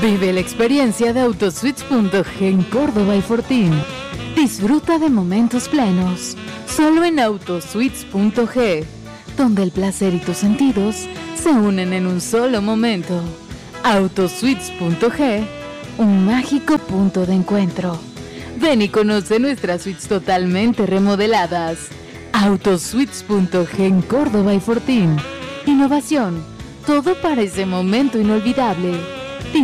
Vive la experiencia de Autosuites.g en Córdoba y Fortín. Disfruta de momentos plenos, solo en Autosuites.g, donde el placer y tus sentidos se unen en un solo momento. Autosuites.g, un mágico punto de encuentro. Ven y conoce nuestras suites totalmente remodeladas. Autosuites.g en Córdoba y Fortín. Innovación, todo para ese momento inolvidable.